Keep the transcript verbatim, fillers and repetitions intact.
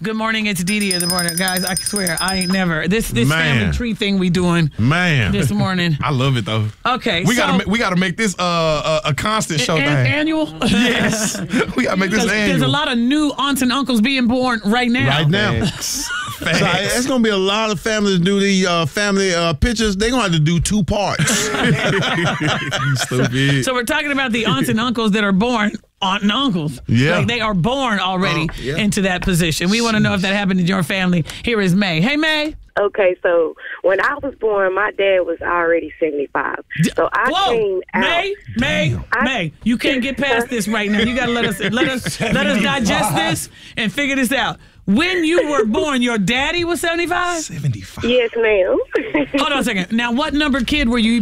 Good morning, it's Dee Dee of the morning. Guys, I swear, I ain't never. This this Man. family tree thing we doing Man. this morning. I love it, though. Okay, We so, gotta ma- we gotta make this uh, a, a constant show an- thing. annual? Yes. We gotta make this Because annual. there's a lot of new aunts and uncles being born right now. Right now. Facts. So it's going to be a lot of families do the uh, family uh, pictures. They're going to have to do two parts. Stupid. So we're talking about the aunts and uncles that are born aunt and uncles. Yeah. Like they are born already Oh, yeah. into that position. We want to know if that happened in your family. Here is May. Hey, May. Okay, so when I was born, my dad was already seventy-five. So I Whoa, came out. May, May, I- May. You can't get past this right now. You got to let us let us let us digest this and figure this out. When you were born, your daddy was seventy-five? seventy-five. Yes, ma'am. Hold on a second. Now, what number kid were you?